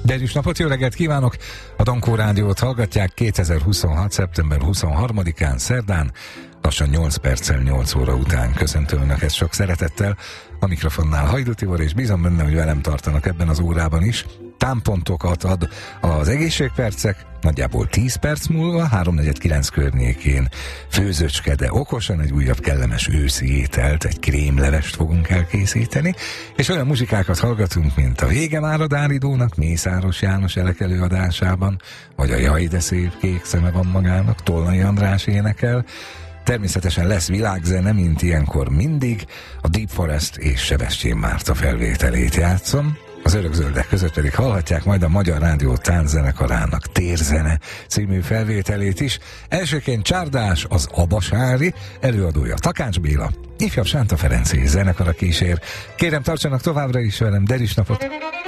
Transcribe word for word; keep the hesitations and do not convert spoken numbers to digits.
Derűs napot, jó reggelt kívánok! A Dankó Rádiót hallgatják kétezer-huszonhat. szeptember huszonharmadikán, szerdán, lassan nyolc perccel nyolc óra után. Köszöntöm Önöket sok szeretettel. A mikrofonnál Hajdú Tibor, és bízom benne, hogy velem tartanak ebben az órában is. Támpontokat ad az egészségpercek, nagyjából tíz perc múlva, háromnegyed kilenc környékén főzöcske, de okosan egy újabb kellemes őszi ételt, egy krémlevest fogunk elkészíteni, és olyan muzsikákat hallgatunk, mint a Vége már a Dáridónak, Mészáros János Elek előadásában, vagy a Jaj, de szép kék szeme van magának, Tolnai András énekel. Természetesen lesz világzene, mint ilyenkor mindig, a Deep Forest és Sebestyén Márta felvételét játszom. Az Örökzöldek között pedig hallhatják majd a Magyar Rádió tánczenekarának Térzene című felvételét is. Elsőként Csárdás, az Abasári, előadója Takács Béla, ifjabb Sánta Ferenc zenekara kísér. Kérem, tartsanak továbbra is velem, Derűs napot!